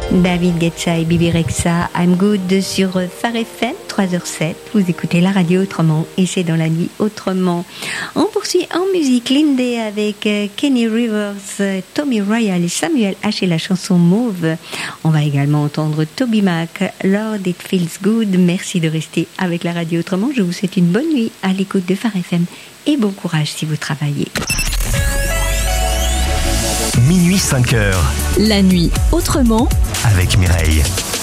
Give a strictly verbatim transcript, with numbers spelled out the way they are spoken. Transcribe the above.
David Guetta et Bibi Rexha, I'm Good sur Phare F M, trois heures sept. Vous écoutez la radio autrement et c'est dans la nuit autrement. On poursuit en musique Lindsay avec Kenny Rivers, Tommy Royal et Samuel H et la chanson Mauve. On va également entendre Toby Mac, Lord It Feels Good. Merci de rester avec la radio autrement. Je vous souhaite une bonne nuit à l'écoute de Phare F M et bon courage si vous travaillez. Minuit cinq heures. La nuit autrement avec Mireille.